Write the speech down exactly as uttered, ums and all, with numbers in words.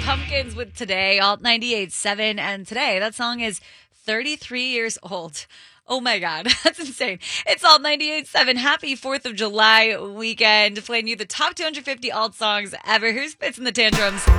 Pumpkins with Today, Alt ninety-eight point seven, and today that song is thirty-three years old. Oh my God, that's insane. It's Alt ninety-eight point seven. Happy fourth of July weekend, playing you the top two hundred fifty alt songs ever. Here's Fits in the Tantrums.